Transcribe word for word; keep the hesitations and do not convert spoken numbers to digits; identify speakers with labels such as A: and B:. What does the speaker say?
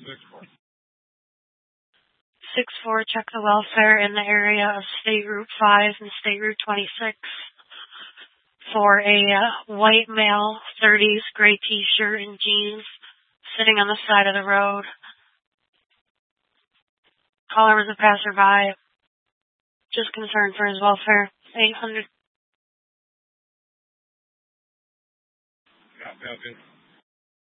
A: six four, check the welfare in the area of State Route five and State Route twenty-six for a uh, white male, thirties, gray t-shirt and jeans, sitting on the side of the road. Caller was a passerby, just concerned for his welfare. eight hundred.
B: Yeah,